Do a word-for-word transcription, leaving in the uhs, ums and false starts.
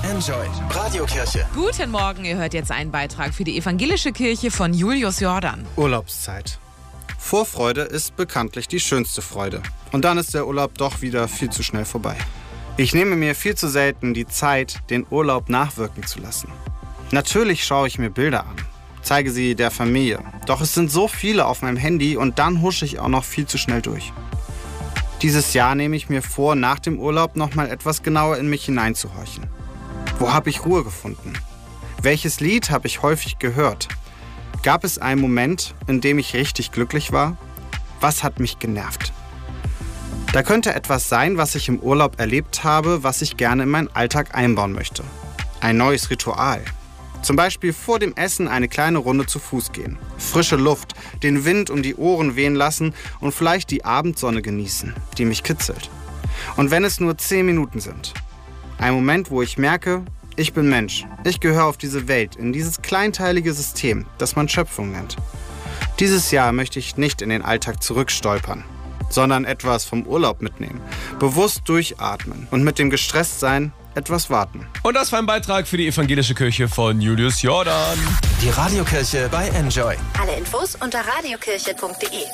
Enjoy. Radiokirche. Guten Morgen, ihr hört jetzt einen Beitrag für die evangelische Kirche von Julius Jordan. Urlaubszeit. Vorfreude ist bekanntlich die schönste Freude. Und dann ist der Urlaub doch wieder viel zu schnell vorbei. Ich nehme mir viel zu selten die Zeit, den Urlaub nachwirken zu lassen. Natürlich schaue ich mir Bilder an, zeige sie der Familie. Doch es sind so viele auf meinem Handy und dann husche ich auch noch viel zu schnell durch. Dieses Jahr nehme ich mir vor, nach dem Urlaub nochmal etwas genauer in mich hineinzuhorchen. Wo habe ich Ruhe gefunden? Welches Lied habe ich häufig gehört? Gab es einen Moment, in dem ich richtig glücklich war? Was hat mich genervt? Da könnte etwas sein, was ich im Urlaub erlebt habe, was ich gerne in meinen Alltag einbauen möchte. Ein neues Ritual. Zum Beispiel vor dem Essen eine kleine Runde zu Fuß gehen. Frische Luft, den Wind um die Ohren wehen lassen und vielleicht die Abendsonne genießen, die mich kitzelt. Und wenn es nur zehn Minuten sind. Ein Moment, wo ich merke, ich bin Mensch. Ich gehöre auf diese Welt, in dieses kleinteilige System, das man Schöpfung nennt. Dieses Jahr möchte ich nicht in den Alltag zurückstolpern, sondern etwas vom Urlaub mitnehmen, bewusst durchatmen und mit dem Gestresstsein etwas warten. Und das war ein Beitrag für die evangelische Kirche von Julius Jordan. Die Radiokirche bei Enjoy. Alle Infos unter radiokirche punkt de.